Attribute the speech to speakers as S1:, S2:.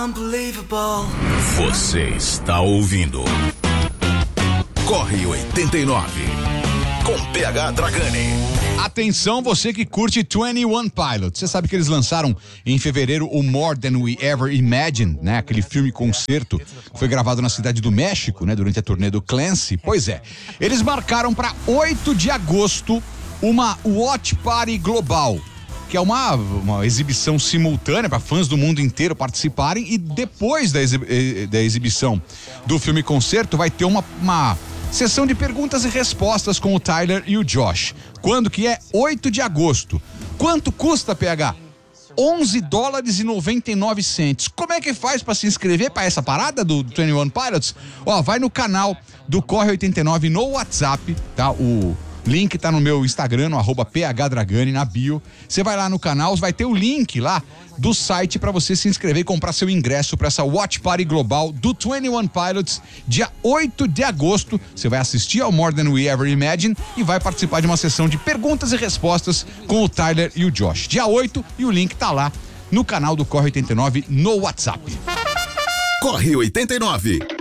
S1: Unbelievable.
S2: Você está ouvindo Corre 89 com PH Dragani.
S3: Atenção, você que curte 21 Pilots. Você sabe que eles lançaram em fevereiro o More Than We Ever Imagined, né? Aquele filme-concerto que foi gravado na cidade do México, né? Durante a turnê do Clancy. Pois é, eles marcaram para 8 de agosto uma Watch Party global, que é uma exibição simultânea para fãs do mundo inteiro participarem, e depois da exibição do filme-concerto vai ter uma sessão de perguntas e respostas com o Tyler e o Josh. Quando que é? 8 de agosto. Quanto custa, PH? $11,99. Como é que faz pra se inscrever pra essa parada do 21 Pilots? Ó, vai no canal do Corre 89 no WhatsApp, tá? O link tá no meu Instagram, no @phdragani, na bio. Você vai lá no canal, vai ter o link lá do site para você se inscrever e comprar seu ingresso para essa Watch Party global do 21 Pilots, dia 8 de agosto. Você vai assistir ao More Than We Ever Imagined e vai participar de uma sessão de perguntas e respostas com o Tyler e o Josh. Dia 8, e o link tá lá no canal do Corre 89 no WhatsApp.
S2: Corre 89.